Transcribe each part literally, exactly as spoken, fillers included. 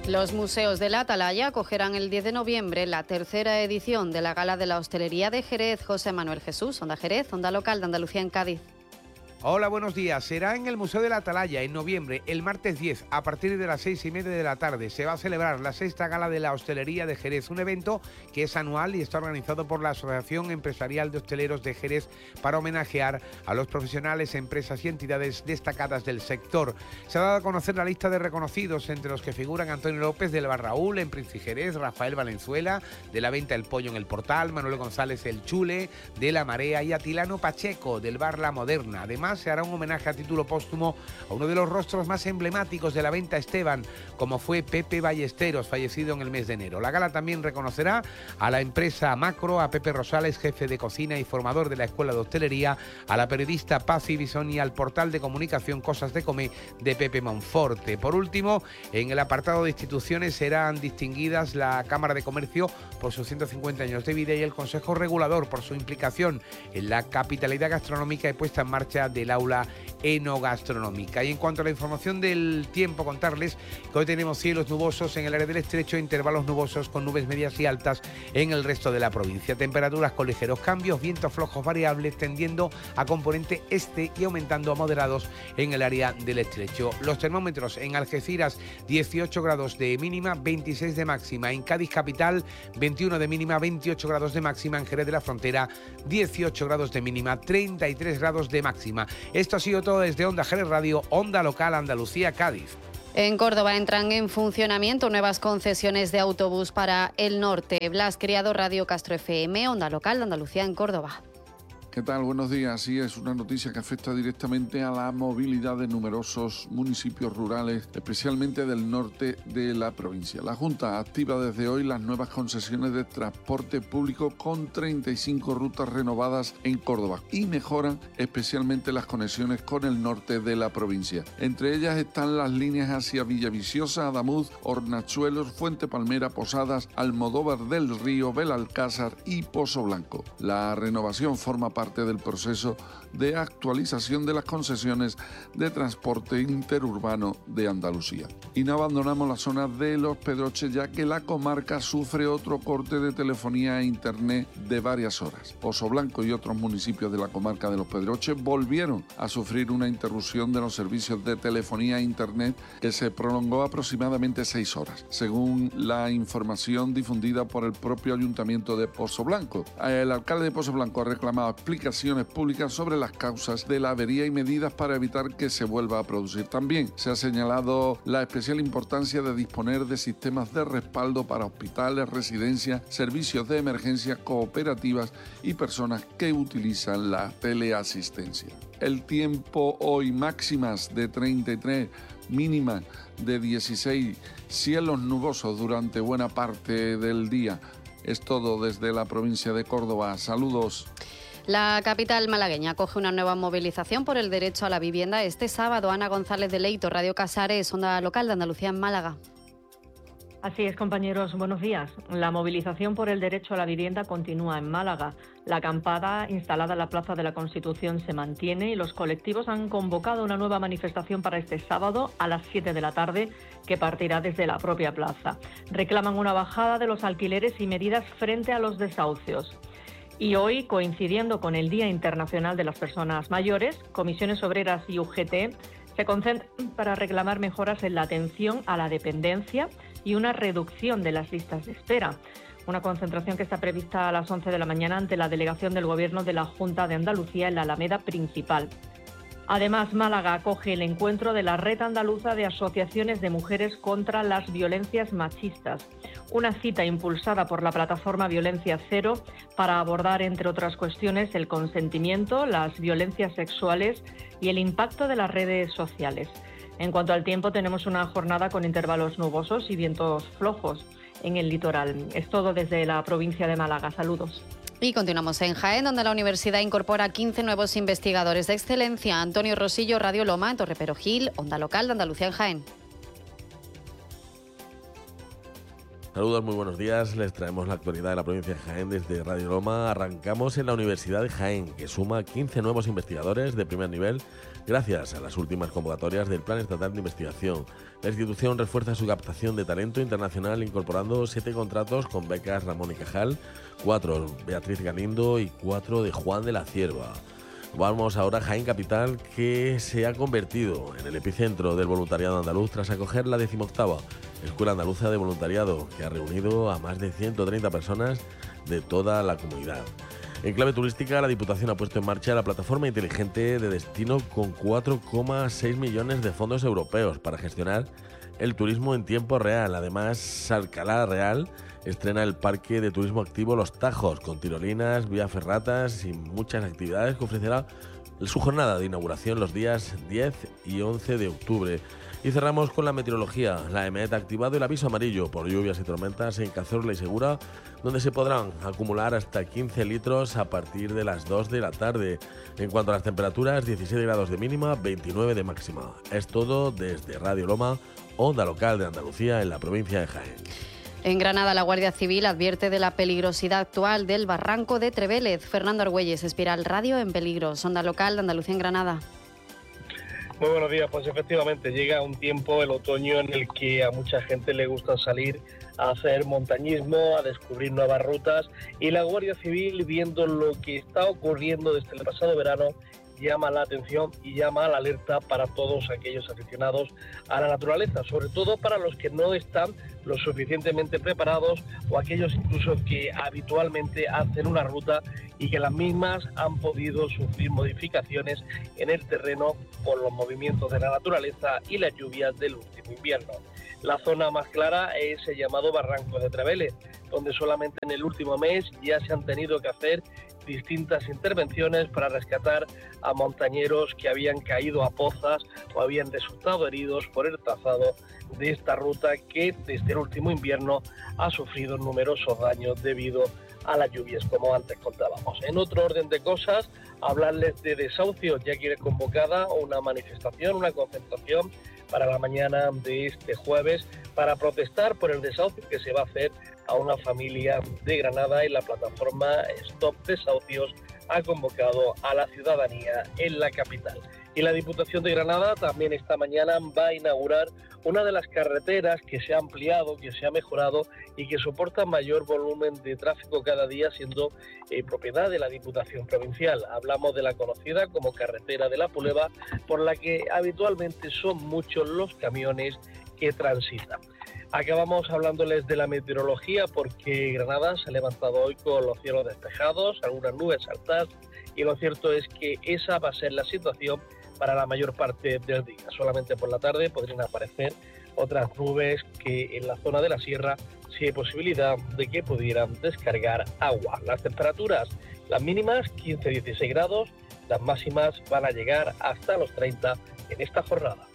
Los museos de la Atalaya acogerán el diez de noviembre la tercera edición de la Gala de la Hostelería de Jerez. José Manuel Jesús, Onda Jerez, Onda Local de Andalucía en Cádiz. Hola, buenos días. Será en el Museo de la Atalaya en noviembre, el martes diez, a partir de las seis y media de la tarde. Se va a celebrar la sexta Gala de la Hostelería de Jerez, un evento que es anual y está organizado por la Asociación Empresarial de Hosteleros de Jerez para homenajear a los profesionales, empresas y entidades destacadas del sector. Se ha dado a conocer la lista de reconocidos, entre los que figuran Antonio López del Bar Raúl en Príncipe Jerez, Rafael Valenzuela de la Venta El Pollo en el Portal, Manuel González El Chule de La Marea y Atilano Pacheco del Bar La Moderna. Además, se hará un homenaje a título póstumo a uno de los rostros más emblemáticos de la venta Esteban, como fue Pepe Ballesteros, fallecido en el mes de enero. La gala también reconocerá a la empresa Macro, a Pepe Rosales, jefe de cocina y formador de la Escuela de Hostelería, a la periodista Paz Ibison y al portal de comunicación Cosas de Comer de Pepe Monforte. Por último, en el apartado de instituciones serán distinguidas la Cámara de Comercio por sus ciento cincuenta años de vida y el Consejo Regulador por su implicación en la capitalidad gastronómica y puesta en marcha del aula enogastronómica. Y en cuanto a la información del tiempo, contarles que hoy tenemos cielos nubosos en el área del estrecho, intervalos nubosos con nubes medias y altas en el resto de la provincia. Temperaturas con ligeros cambios, vientos flojos variables tendiendo a componente este y aumentando a moderados en el área del estrecho. Los termómetros en Algeciras dieciocho grados de mínima, veintiséis de máxima. En Cádiz capital veintiuno de mínima, veintiocho grados de máxima. En Jerez de la Frontera dieciocho grados de mínima, treinta y tres grados de máxima. Esto ha sido todo desde Onda Jerez Radio, Onda Local Andalucía, Cádiz. En Córdoba entran en funcionamiento nuevas concesiones de autobús para el norte. Blas Criado, Radio Castro F M, Onda Local de Andalucía en Córdoba. ¿Qué tal? Buenos días. Sí, es una noticia que afecta directamente a la movilidad de numerosos municipios rurales, especialmente del norte de la provincia. La Junta activa desde hoy las nuevas concesiones de transporte público con treinta y cinco rutas renovadas en Córdoba y mejoran especialmente las conexiones con el norte de la provincia. Entre ellas están las líneas hacia Villaviciosa, Adamuz, Hornachuelos, Fuente Palmera, Posadas, Almodóvar del Río, Belalcázar y Pozo Blanco. La renovación forma parte parte del proceso de actualización de las concesiones de transporte interurbano de Andalucía. Y no abandonamos la zona de Los Pedroches, ya que la comarca sufre otro corte de telefonía e internet de varias horas. Pozo Blanco y otros municipios de la comarca de Los Pedroches volvieron a sufrir una interrupción de los servicios de telefonía e internet que se prolongó aproximadamente seis horas, según la información difundida por el propio Ayuntamiento de Pozo Blanco. El alcalde de Pozo Blanco ha reclamado explicaciones públicas sobre las causas de la avería y medidas para evitar que se vuelva a producir. También se ha señalado la especial importancia de disponer de sistemas de respaldo para hospitales, residencias, servicios de emergencia, cooperativas y personas que utilizan la teleasistencia. El tiempo hoy: máximas de treinta y tres, mínimas de dieciséis, cielos nubosos durante buena parte del día. Es todo desde la provincia de Córdoba. Saludos. La capital malagueña acoge una nueva movilización por el derecho a la vivienda este sábado. Ana González de Leito, Radio Casares, Onda Local de Andalucía en Málaga. Así es, compañeros, buenos días. La movilización por el derecho a la vivienda continúa en Málaga. La acampada instalada en la Plaza de la Constitución se mantiene y los colectivos han convocado una nueva manifestación para este sábado a las siete de la tarde, que partirá desde la propia plaza. Reclaman una bajada de los alquileres y medidas frente a los desahucios. Y hoy, coincidiendo con el Día Internacional de las Personas Mayores, Comisiones Obreras y U G T se concentran para reclamar mejoras en la atención a la dependencia y una reducción de las listas de espera. Una concentración que está prevista a las once de la mañana ante la delegación del Gobierno de la Junta de Andalucía en la Alameda Principal. Además, Málaga acoge el encuentro de la Red Andaluza de Asociaciones de Mujeres contra las Violencias Machistas, una cita impulsada por la plataforma Violencia Cero para abordar, entre otras cuestiones, el consentimiento, las violencias sexuales y el impacto de las redes sociales. En cuanto al tiempo, tenemos una jornada con intervalos nubosos y vientos flojos en el litoral. Es todo desde la provincia de Málaga. Saludos. Y continuamos en Jaén, donde la universidad incorpora quince nuevos investigadores de excelencia. Antonio Rosillo, Radio Loma, en Torre Perogil, Onda Local de Andalucía en Jaén. Saludos, muy buenos días. Les traemos la actualidad de la provincia de Jaén desde Radio Loma. Arrancamos en la Universidad de Jaén, que suma quince nuevos investigadores de primer nivel gracias a las últimas convocatorias del Plan Estatal de Investigación. La institución refuerza su captación de talento internacional incorporando siete contratos con becas Ramón y Cajal, cuatro Beatriz Galindo y cuatro de Juan de la Cierva. Vamos ahora a Jaén Capital, que se ha convertido en el epicentro del voluntariado andaluz tras acoger la decimoctava Escuela Andaluza de Voluntariado, que ha reunido a más de ciento treinta personas de toda la comunidad. En clave turística, la Diputación ha puesto en marcha la plataforma inteligente de destino con cuatro coma seis millones de fondos europeos para gestionar el turismo en tiempo real. Además, Alcalá Real estrena el Parque de Turismo Activo Los Tajos, con tirolinas, vías ferratas y muchas actividades que ofrecerá su jornada de inauguración los días diez y once de octubre. Y cerramos con la meteorología. La EMET ha activado el aviso amarillo por lluvias y tormentas en Cazorla y Segura, donde se podrán acumular hasta quince litros a partir de las dos de la tarde. En cuanto a las temperaturas, diecisiete grados de mínima, veintinueve de máxima. Es todo desde Radio Loma, onda local de Andalucía en la provincia de Jaén. En Granada, la Guardia Civil advierte de la peligrosidad actual del barranco de Trevélez. Fernando Argüelles, Espiral Radio en peligro. Sonda local de Andalucía en Granada. Muy buenos días, pues efectivamente llega un tiempo, el otoño, en el que a mucha gente le gusta salir a hacer montañismo, a descubrir nuevas rutas, y la Guardia Civil, viendo lo que está ocurriendo desde el pasado verano, llama la atención y llama a la alerta para todos aquellos aficionados a la naturaleza, sobre todo para los que no están lo suficientemente preparados o aquellos incluso que habitualmente hacen una ruta y que las mismas han podido sufrir modificaciones en el terreno por los movimientos de la naturaleza y las lluvias del último invierno. La zona más clara es el llamado Barranco de Trevélez, donde solamente en el último mes ya se han tenido que hacer distintas intervenciones para rescatar a montañeros que habían caído a pozas o habían resultado heridos por el trazado de esta ruta que desde el último invierno ha sufrido numerosos daños debido a las lluvias, como antes contábamos. En otro orden de cosas, hablarles de desahucios, ya que convocada una manifestación, una concentración para la mañana de este jueves para protestar por el desahucio que se va a hacer a una familia de Granada, y la plataforma Stop Desahucios ha convocado a la ciudadanía en la capital. Y la Diputación de Granada también esta mañana va a inaugurar una de las carreteras que se ha ampliado, que se ha mejorado y que soporta mayor volumen de tráfico cada día, siendo eh, propiedad de la Diputación Provincial. Hablamos de la conocida como Carretera de la Puleva, por la que habitualmente son muchos los camiones que transitan. Acabamos hablándoles de la meteorología porque Granada se ha levantado hoy con los cielos despejados, algunas nubes altas, y lo cierto es que esa va a ser la situación para la mayor parte del día. Solamente por la tarde podrían aparecer otras nubes que en la zona de la sierra sí hay posibilidad de que pudieran descargar agua. Las temperaturas, las mínimas quince a dieciséis grados, las máximas van a llegar hasta los treinta en esta jornada.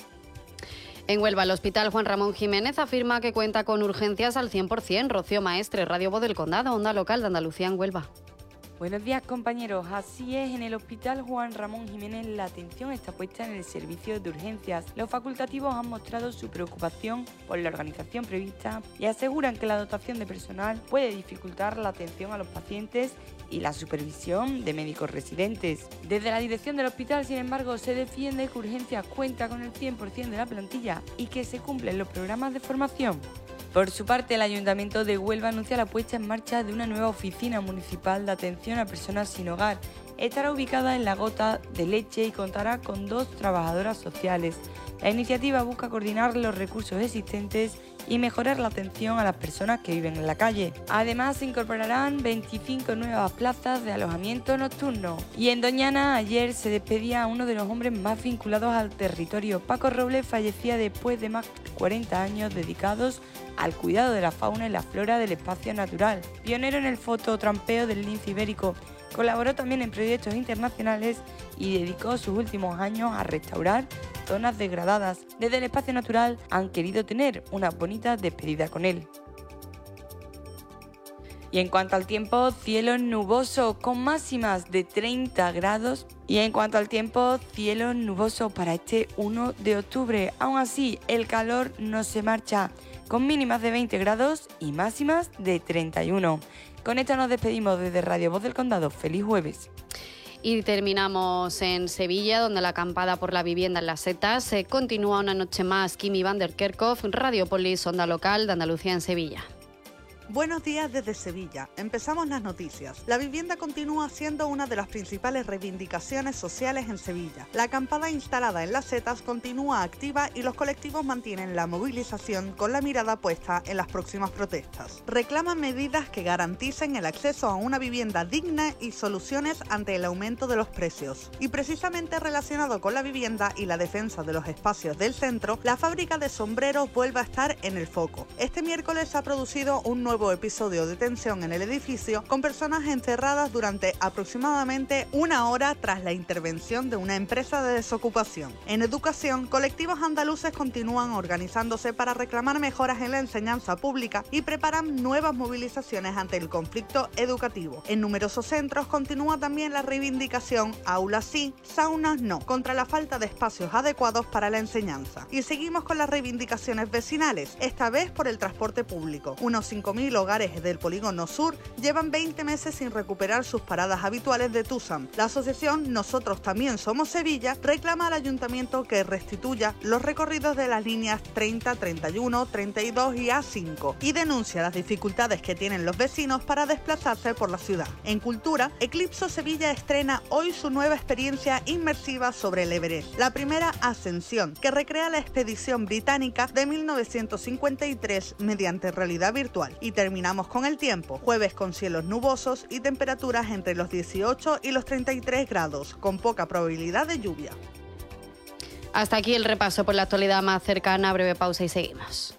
En Huelva, el Hospital Juan Ramón Jiménez afirma que cuenta con urgencias al cien por ciento. Rocío Maestre, Radio Voz del Condado, onda local de Andalucía en Huelva. Buenos días, compañeros. Así es, en el Hospital Juan Ramón Jiménez la atención está puesta en el servicio de urgencias. Los facultativos han mostrado su preocupación por la organización prevista y aseguran que la dotación de personal puede dificultar la atención a los pacientes y la supervisión de médicos residentes. Desde la dirección del hospital, sin embargo, se defiende que Urgencias cuenta con el cien por ciento de la plantilla y que se cumplen los programas de formación. Por su parte, el Ayuntamiento de Huelva anuncia la puesta en marcha de una nueva oficina municipal de atención a personas sin hogar. Estará ubicada en La Gota de Leche y contará con dos trabajadoras sociales. La iniciativa busca coordinar los recursos existentes y mejorar la atención a las personas que viven en la calle. Además, se incorporarán veinticinco nuevas plazas de alojamiento nocturno. Y en Doñana, ayer se despedía a uno de los hombres más vinculados al territorio. Paco Robles fallecía después de más de cuarenta años dedicados al cuidado de la fauna y la flora del espacio natural. Pionero en el fototrampeo del lince ibérico, colaboró también en proyectos internacionales y dedicó sus últimos años a restaurar zonas degradadas. Desde el espacio natural han querido tener una bonita despedida con él. Y en cuanto al tiempo, cielo nuboso con máximas de treinta grados. Y en cuanto al tiempo, cielo nuboso para este uno de octubre. Aún así, el calor no se marcha, con mínimas de veinte grados y máximas de treinta y uno. Con esto nos despedimos desde Radio Voz del Condado. ¡Feliz jueves! Y terminamos en Sevilla, donde la acampada por la vivienda en las setas se continúa una noche más. Kimi van der Kerkhoff, Radiopolis, Onda Local de Andalucía en Sevilla. Buenos días desde Sevilla. Empezamos las noticias. La vivienda continúa siendo una de las principales reivindicaciones sociales en Sevilla. La acampada instalada en las setas continúa activa y los colectivos mantienen la movilización con la mirada puesta en las próximas protestas. Reclaman medidas que garanticen el acceso a una vivienda digna y soluciones ante el aumento de los precios. Y precisamente relacionado con la vivienda y la defensa de los espacios del centro, la fábrica de sombreros vuelve a estar en el foco. Este miércoles se ha producido un nuevo episodio de tensión en el edificio, con personas encerradas durante aproximadamente una hora tras la intervención de una empresa de desocupación. En educación, colectivos andaluces continúan organizándose para reclamar mejoras en la enseñanza pública y preparan nuevas movilizaciones ante el conflicto educativo. En numerosos centros continúa también la reivindicación aulas sí, saunas no, contra la falta de espacios adecuados para la enseñanza. Y seguimos con las reivindicaciones vecinales, esta vez por el transporte público. Unos cinco mil hogares del Polígono Sur llevan veinte meses sin recuperar sus paradas habituales de TUSAM. La asociación Nosotros También Somos Sevilla reclama al ayuntamiento que restituya los recorridos de las líneas treinta, treinta y uno, treinta y dos y A cinco y denuncia las dificultades que tienen los vecinos para desplazarse por la ciudad. En cultura, Eclipso Sevilla estrena hoy su nueva experiencia inmersiva sobre el Everest, la primera ascensión, que recrea la expedición británica de mil novecientos cincuenta y tres mediante realidad virtual. Y terminamos con el tiempo. Jueves con cielos nubosos y temperaturas entre los dieciocho y los treinta y tres grados, con poca probabilidad de lluvia. Hasta aquí el repaso por la actualidad más cercana. Breve pausa y seguimos.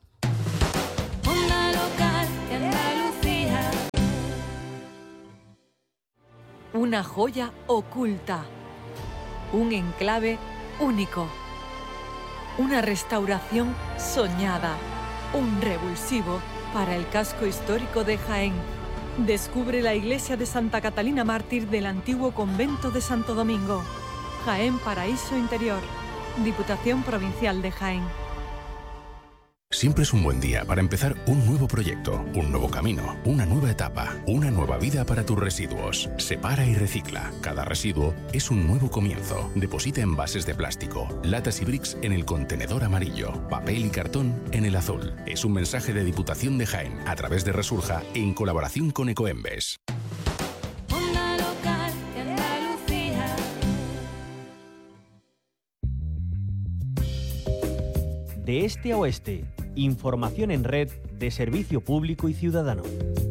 Onda Local de Andalucía. Una joya oculta. Un enclave único. Una restauración soñada. Un revulsivo para el casco histórico de Jaén. Descubre la iglesia de Santa Catalina Mártir del antiguo convento de Santo Domingo. Jaén Paraíso Interior. Diputación Provincial de Jaén. Siempre es un buen día para empezar un nuevo proyecto, un nuevo camino, una nueva etapa, una nueva vida para tus residuos. Separa y recicla. Cada residuo es un nuevo comienzo. Deposita envases de plástico, latas y bricks en el contenedor amarillo, papel y cartón en el azul. Es un mensaje de Diputación de Jaén a través de Resurja en colaboración con Ecoembes. Onda Local de Andalucía. De este a oeste, información en red de servicio público y ciudadano.